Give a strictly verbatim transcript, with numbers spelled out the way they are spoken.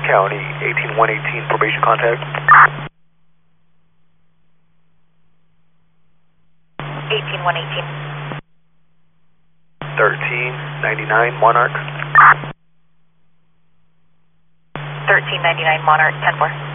County, eighteen one eighteen, probation contact. eighteen one eighteen. thirteen ninety-nine, Monarch. thirteen ninety-nine, Monarch, ten four.